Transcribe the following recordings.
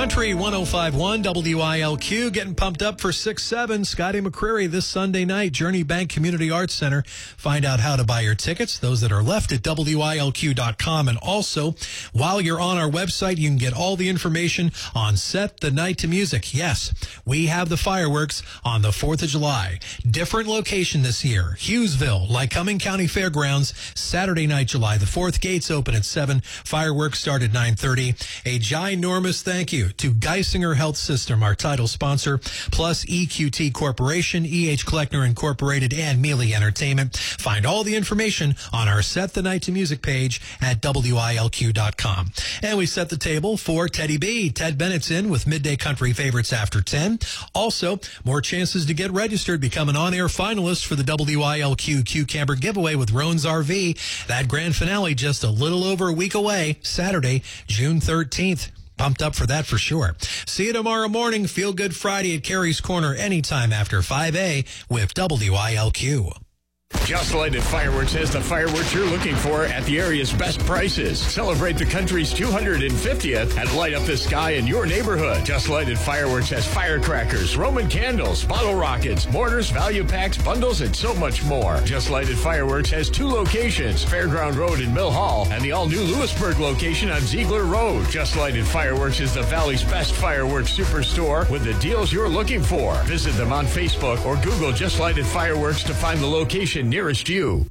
Country 105.1 WILQ getting pumped up for 6-7. Scotty McCreery this Sunday night, Journey Bank Community Arts Center. Find out how to buy your tickets, those that are left, at WILQ.com. And also, while you're on our website, you can get all the information on Set the Night to Music. Yes, we have the fireworks on the 4th of July. Different location this year, Hughesville, Lycoming County Fairgrounds, Saturday night, July the 4th. Gates open at 7. Fireworks start at 9:30. A ginormous thank you to Geisinger Health System, our title sponsor, plus EQT Corporation, E.H. Kleckner Incorporated, and Mealy Entertainment. Find all the information on our Set the Night to Music page at WILQ.com. And we set the table for Teddy B. Ted Bennett's in with Midday Country Favorites after 10. Also, more chances to get registered, become an on-air finalist for the WILQ Q-Camber giveaway with Roan's RV. That grand finale just a little over a week away, Saturday, June 13th. Pumped up for that for sure. See you tomorrow morning. Feel Good Friday at Carrie's Corner anytime after 5A with WILQ. Just Lighted Fireworks has the fireworks you're looking for at the area's best prices. Celebrate the country's 250th and light up the sky in your neighborhood. Just Lighted Fireworks has firecrackers, Roman candles, bottle rockets, mortars, value packs, bundles, and so much more. Just Lighted Fireworks has 2 locations, Fairground Road in Mill Hall and the all-new Lewisburg location on Ziegler Road. Just Lighted Fireworks is the Valley's best fireworks superstore with the deals you're looking for. Visit them on Facebook or Google Just Lighted Fireworks to find the location nearest you.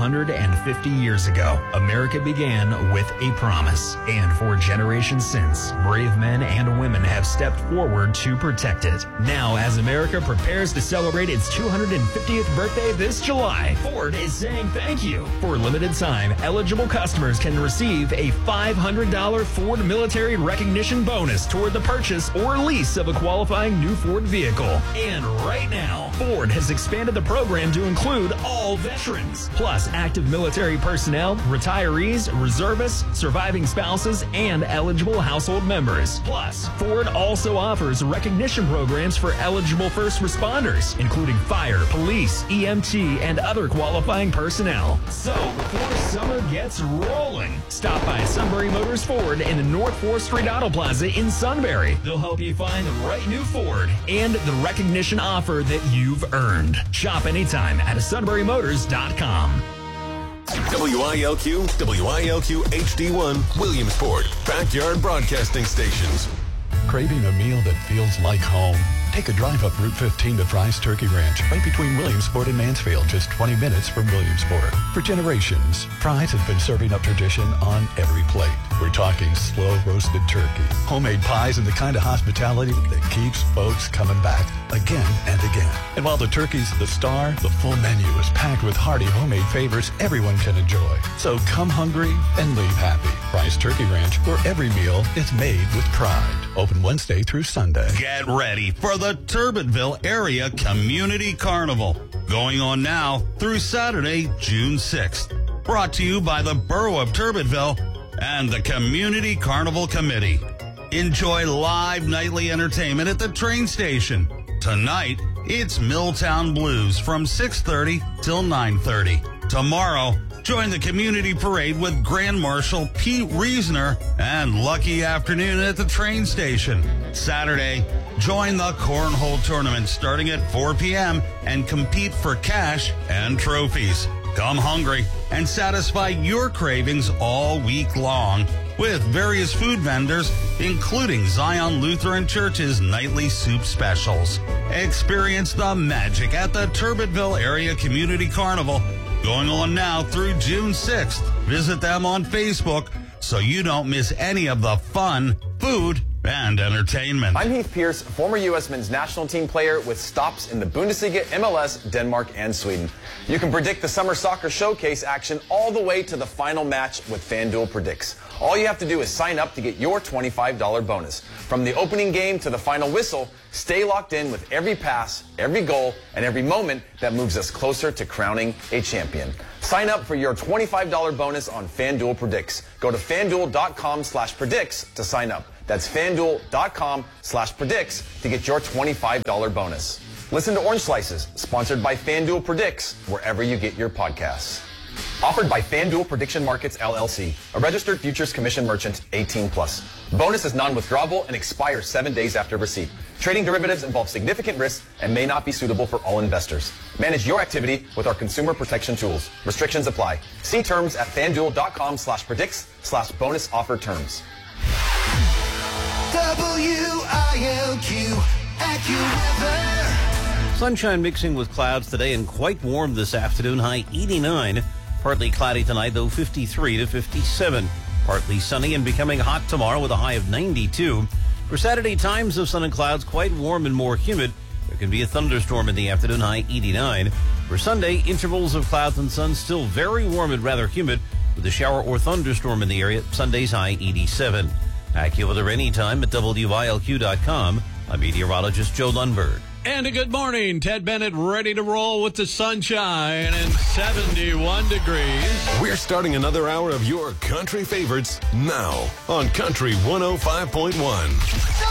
250 years ago, America began with a promise. And for generations since, brave men and women have stepped forward to protect it. Now, as America prepares to celebrate its 250th birthday this July, Ford is saying thank you. For limited time, eligible customers can receive a $500 Ford Military Recognition bonus toward the purchase or lease of a qualifying new Ford vehicle. And right now, Ford has expanded the program to include all veterans, plus active military personnel, retirees, reservists, surviving spouses, and eligible household members. Plus, Ford also offers recognition programs for eligible first responders, including fire, police, EMT, and other qualifying personnel. So, before summer gets rolling, stop by Sunbury Motors Ford in the North 4th Street Auto Plaza in Sunbury. They'll help you find the right new Ford and the recognition offer that you've earned. Shop anytime at sunburymotors.com. WILQ, WILQ HD1, Williamsport, backyard broadcasting stations. Craving a meal that feels like home? Take a drive up Route 15 to Fry's Turkey Ranch, right between Williamsport and Mansfield, just 20 minutes from Williamsport. For generations, Fry's has been serving up tradition on every plate. We're talking slow-roasted turkey, homemade pies, and the kind of hospitality that keeps folks coming back again and again. And while the turkey's the star, the full menu is packed with hearty homemade favorites everyone can enjoy. So come hungry and leave happy. Fry's Turkey Ranch, where every meal is made with pride. Open Wednesday through Sunday. Get ready for the Turbottville Area Community Carnival, going on now through Saturday, June 6th. Brought to you by the Borough of Turbottville and the Community Carnival Committee. Enjoy live nightly entertainment at the train station. Tonight, it's Milltown Blues from 6:30 till 9:30. Tomorrow, join the community parade with Grand Marshal Pete Reisner and Lucky Afternoon at the train station. Saturday, join the Cornhole Tournament starting at 4 p.m. and compete for cash and trophies. Come hungry and satisfy your cravings all week long with various food vendors, including Zion Lutheran Church's nightly soup specials. Experience the magic at the Turbottville Area Community Carnival, going on now through June 6th. Visit them on Facebook so you don't miss any of the fun, food, and entertainment. I'm Heath Pierce, former U.S. men's national team player with stops in the Bundesliga, MLS, Denmark, and Sweden. You can predict the Summer Soccer Showcase action all the way to the final match with FanDuel Predicts. All you have to do is sign up to get your $25 bonus. From the opening game to the final whistle, stay locked in with every pass, every goal, and every moment that moves us closer to crowning a champion. Sign up for your $25 bonus on FanDuel Predicts. Go to FanDuel.com/predicts to sign up. That's FanDuel.com/predicts to get your $25 bonus. Listen to Orange Slices, sponsored by FanDuel Predicts, wherever you get your podcasts. Offered by FanDuel Prediction Markets, LLC, a registered futures commission merchant, 18+. Bonus is non-withdrawable and expires 7 days after receipt. Trading derivatives involves significant risk and may not be suitable for all investors. Manage your activity with our consumer protection tools. Restrictions apply. See terms at fanduel.com/predicts/bonus offer terms. WILQ AccuWeather. Sunshine mixing with clouds today and quite warm this afternoon, high 89. Partly cloudy tonight, though 53 to 57. Partly sunny and becoming hot tomorrow with a high of 92. For Saturday, times of sun and clouds, quite warm and more humid. There can be a thunderstorm in the afternoon, high 89. For Sunday, intervals of clouds and sun, still very warm and rather humid, with a shower or thunderstorm in the area. Sunday's high 87. AccuWeather anytime at WILQ.com. I'm meteorologist Joe Lundberg. And a good morning. Ted Bennett ready to roll with the sunshine and 71 degrees. We're starting another hour of your country favorites now on Country 105.1.